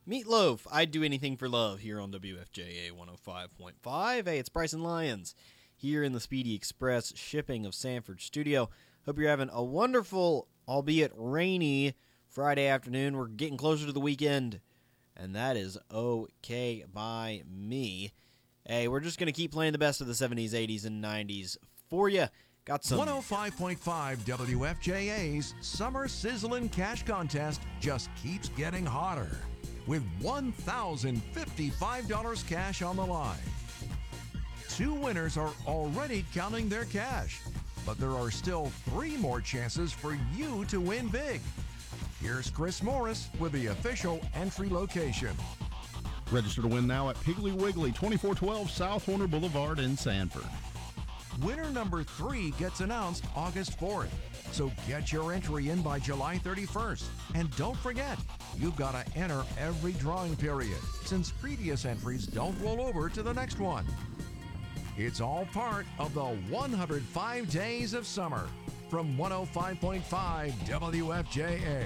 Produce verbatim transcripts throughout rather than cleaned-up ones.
Meatloaf, I'd do anything for love here on W F J A one oh five point five. Hey, it's Bryson Lyons here in the Speedy Express shipping of Sanford studio. Hope you're having a wonderful, albeit rainy, Friday afternoon. We're getting closer to the weekend, and that is okay by me. Hey, we're just going to keep playing the best of the seventies, eighties, and nineties for you. Got some one oh five point five W F J A's Summer Sizzlin' Cash Contest just keeps getting hotter, with one thousand fifty-five dollars cash on the line. Two winners are already counting their cash, but there are still three more chances for you to win big. Here's Chris Morris with the official entry location. Register to win now at Piggly Wiggly, twenty-four twelve South Horner Boulevard in Sanford. Winner number three gets announced August fourth, so get your entry in by July thirty-first. And don't forget, you've got to enter every drawing period, since previous entries don't roll over to the next one. It's all part of the one hundred five Days of Summer from one oh five point five W F J A.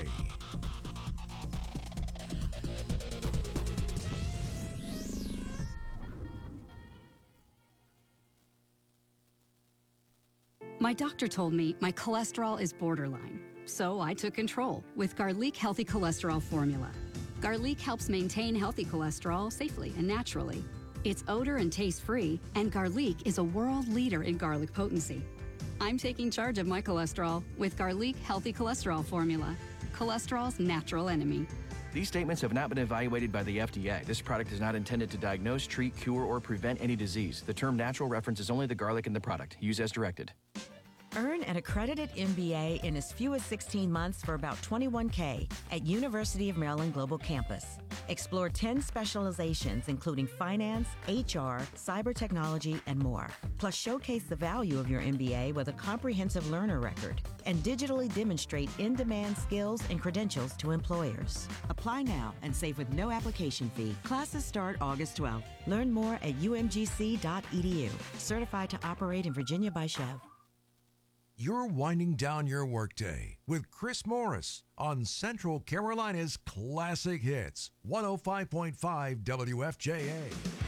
My doctor told me my cholesterol is borderline, so I took control with Garlic Healthy Cholesterol Formula. Garlic helps maintain healthy cholesterol safely and naturally. It's odor and taste-free, and Garlic is a world leader in garlic potency. I'm taking charge of my cholesterol with Garlic Healthy Cholesterol Formula, cholesterol's natural enemy. These statements have not been evaluated by the F D A. This product is not intended to diagnose, treat, cure, or prevent any disease. The term natural references only the garlic in the product. Use as directed. Earn an accredited M B A in as few as sixteen months for about twenty-one K at University of Maryland Global Campus. Explore ten specializations, including finance, H R, cyber technology, and more. Plus, showcase the value of your M B A with a comprehensive learner record and digitally demonstrate in-demand skills and credentials to employers. Apply now and save with no application fee. Classes start August twelfth. Learn more at U M G C dot E D U. Certified to operate in Virginia by Chev. You're winding down your workday with Chris Morris on Central Carolina's Classic Hits, one oh five point five W F J A.